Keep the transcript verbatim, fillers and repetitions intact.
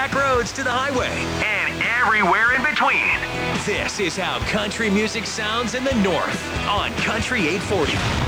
back roads to the highway, and everywhere in between. This is how country music sounds in the North on Country eight forty.